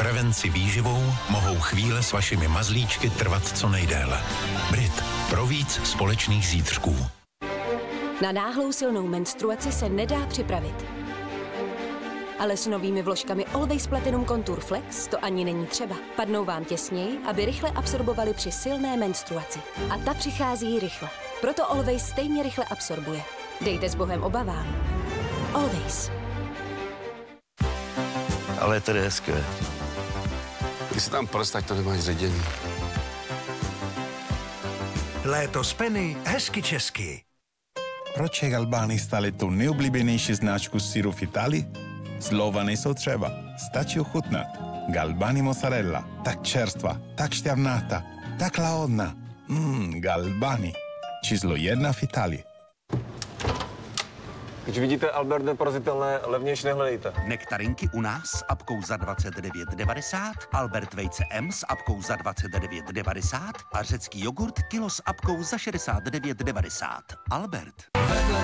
prevenci výživou mohou chvíle s vašimi mazlíčky trvat co nejdéle. Brit. Pro víc společných zítřků. Na náhlou silnou menstruaci se nedá připravit. Ale s novými vložkami Always Platinum Contour Flex to ani není třeba. Padnou vám těsněji, aby rychle absorbovali při silné menstruaci. A ta přichází rychle. Proto Always stejně rychle absorbuje. Dejte s Bohem obavám. Always. Ale to je hezké. Ty si tam prst, ať to nemáš ředění. Léto z Penny, hezky česky. Proč je Galbani stali tu nejoblíbenější značku syru v Itálii? Slova nejsou třeba, stačí ochutnat. Galbani mozzarella, tak čerstva, tak šťavnatá, tak lahodná. Galbani, číslo 1 v Itálii. Když vidíte Albert neporazitelné, levnější nehledejte. Nektarinky u nás s apkou za 29,90, Albert vejce M s apkou za 29,90 a řecký jogurt kilo s apkou za 69,90. Albert.